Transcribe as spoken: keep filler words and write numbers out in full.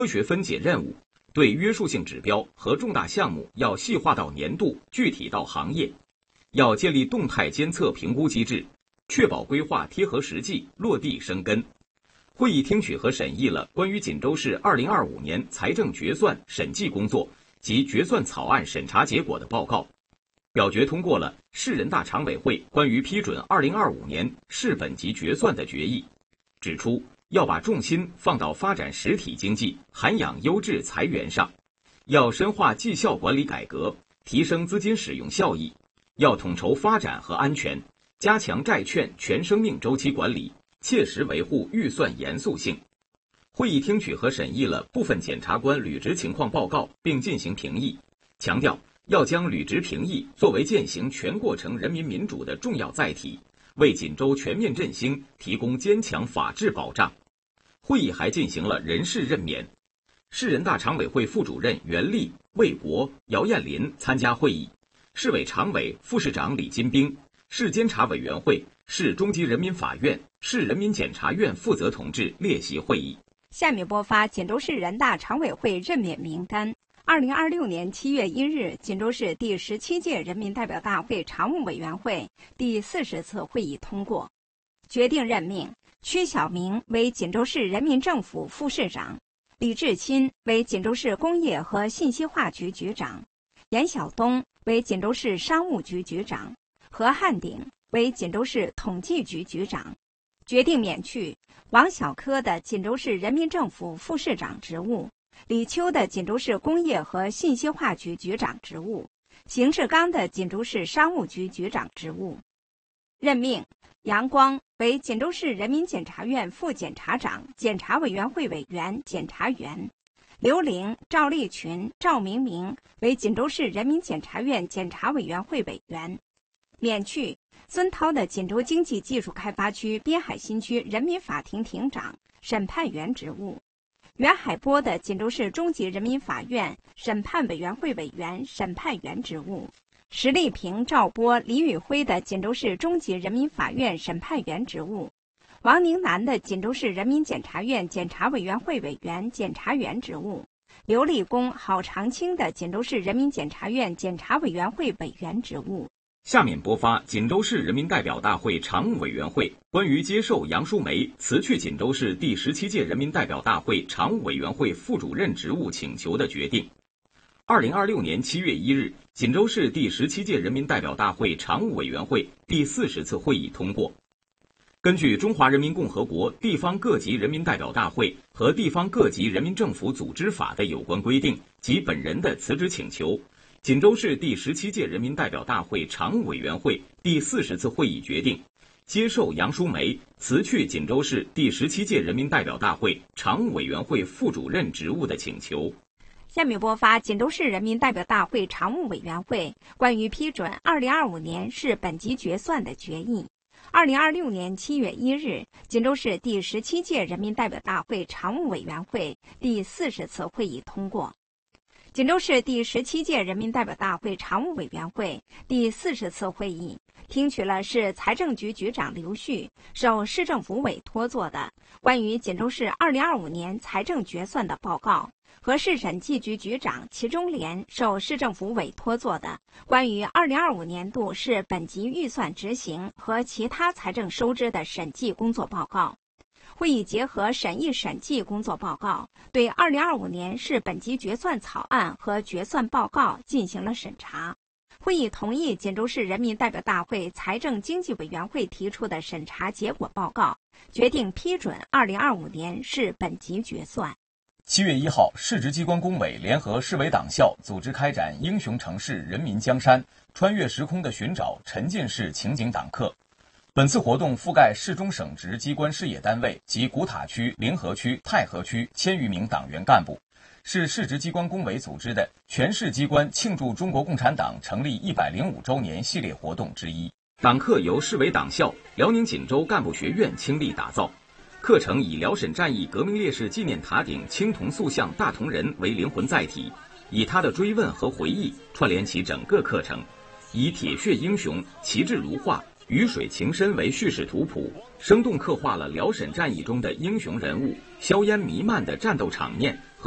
科学分解任务，对约束性指标和重大项目要细化到年度，具体到行业，要建立动态监测评估机制，确保规划贴合实际、落地生根。会议听取和审议了关于锦州市二零二五年财政决算审计工作及决算草案审查结果的报告，表决通过了市人大常委会关于批准二零二五年市本级决算的决议，指出要把重心放到发展实体经济、涵养优质财源上，要深化绩效管理改革，提升资金使用效益，要统筹发展和安全，加强债券全生命周期管理，切实维护预算严肃性。会议听取和审议了部分检察官履职情况报告，并进行评议，强调要将履职评议作为践行全过程人民民主的重要载体，为锦州全面振兴提供坚强法治保障。会议还进行了人事任免，市人大常委会副主任袁立、魏国、姚艳林参加会议，市委常委、副市长李金兵，市监察委员会、市中级人民法院、市人民检察院负责同志列席会议。 下面播发锦州市人大常委会任免名单。二零二六年七月一日，锦州市第十七届人民代表大会常务委员会第四十次会议通过，决定任命曲晓明为锦州市人民政府副市长，李志钦为锦州市工业和信息化局局长，严晓东为锦州市商务局局长，何汉鼎为锦州市统计局局长。决定免去王小科的锦州市人民政府副市长职务，李秋的锦州市工业和信息化局局长职务，邢志刚的锦州市商务局局长职务。任命杨光为锦州市人民检察院副检察长、检察委员会委员、检察员，刘玲、赵立群、赵明明为锦州市人民检察院检察委员会委员。免去孙涛的锦州经济技术开发区滨海新区人民法庭庭长、审判员职务，袁海波的锦州市中级人民法院审判委员会委员、审判员职务，石丽萍、赵波、李宇辉的锦州市中级人民法院审判员职务，王宁南的锦州市人民检察院检察委员会委员、检察员职务，刘立功、郝长青的锦州市人民检察院检察委员会委员职务。 下面播发锦州市人民代表大会常务委员会关于接受杨淑梅辞去锦州市第十七届人民代表大会常务委员会副主任职务请求的决定。二零二六年七月一日，锦州市第十七届人民代表大会常务委员会第四十次会议通过，根据《中华人民共和国地方各级人民代表大会和地方各级人民政府组织法》的有关规定及本人的辞职请求，锦州市第十七届人民代表大会常务委员会第四十次会议决定，接受杨淑梅辞去锦州市第十七届人民代表大会常务委员会副主任职务的请求。 下面播发锦州市人民代表大会常务委员会关于批准二零二五年市本级决算的决议。二零二六年七月一日，锦州市第十七届人民代表大会常务委员会第四十次会议通过。锦州市第十七届人民代表大会常务委员会第四十次会议听取了市财政局局长刘旭受市政府委托做的关于锦州市二零二五年财政决算的报告，和市审计局局长齐忠莲受市政府委托做的关于二零二五年度市本级预算执行和其他财政收支的审计工作报告。会议结合审议审计工作报告，对二零二五年市本级决算草案和决算报告进行了审查。会议同意锦州市人民代表大会财政经济委员会提出的审查结果报告，决定批准二零二五年市本级决算。 七月一号，市直机关工委联合市委党校组织开展英雄城市人民江山穿越时空的寻找沉浸式情景党课。本次活动覆盖市中省直机关事业单位及古塔区、临河区、太和区千余名党员干部，是市直机关工委组织的全市机关庆祝中国共产党成立一百零五周年系列活动之一。党课由市委党校、辽宁锦州干部学院倾力打造，课程以辽沈战役革命烈士纪念塔顶青铜塑像大同人为灵魂载体，以他的追问和回忆串联起整个课程，以铁血英雄、旗帜如画、鱼水情深为叙事图谱，生动刻画了辽沈战役中的英雄人物、硝烟弥漫的战斗场面和